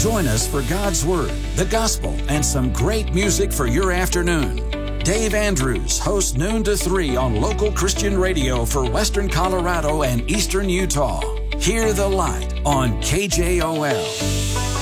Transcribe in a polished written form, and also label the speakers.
Speaker 1: Join us for God's Word, the Gospel, and some great music for your afternoon. Dave Andrews hosts noon to 3 on local Christian radio for Western Colorado and Eastern Utah. Hear the Light on KJOL.